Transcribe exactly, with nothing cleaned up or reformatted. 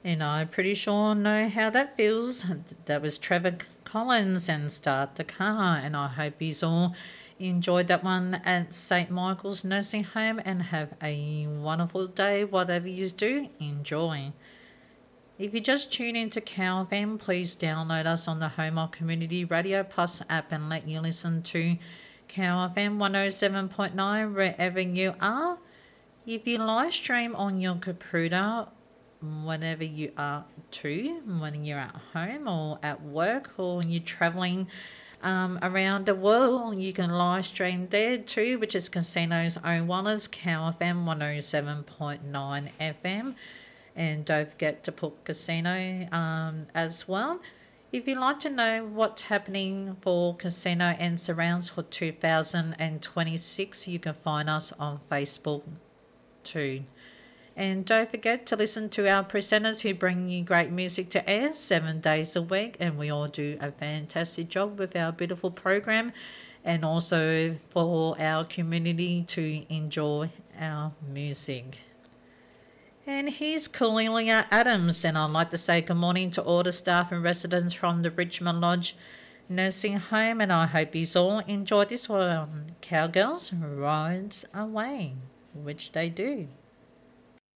And I pretty sure know how that feels. That was Trevor Collins and Start the Car. And I hope you all enjoyed that one at Saint Michael's Nursing Home and have a wonderful day. Whatever you do, enjoy. If you just tune into Cow F M, please download us on the Home of Community Radio Plus app and let you listen to Cow F M one oh seven point nine wherever you are. If you live stream on your computer, whenever you are to, when you're at home or at work or when you're travelling um, around the world, you can live stream there too, which is Casino's Own Wallers, Cow F M one oh seven point nine F M. And don't forget to put Casino um, as well. If you'd like to know what's happening for Casino and Surrounds for two thousand twenty-six, you can find us on Facebook too. And don't forget to listen to our presenters who bring you great music to air seven days a week. And we all do a fantastic job with our beautiful program. And also for our community to enjoy our music. And here's Cornelia Adams. And I'd like to say good morning to all the staff and residents from the Richmond Lodge Nursing Home. And I hope you all enjoyed this one. Cowgirls Rides Away, which they do.